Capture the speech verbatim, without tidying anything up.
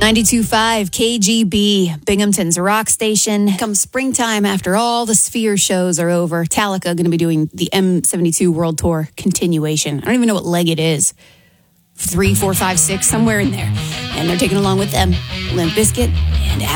ninety-two point five K G B, Binghamton's rock station. Come springtime, after all the Sphere shows are over, Metallica going to be doing the M seventy-two World Tour continuation. I don't even know what leg it is. Three, four, five, six, somewhere in there. And they're taking along with them Limp Bizkit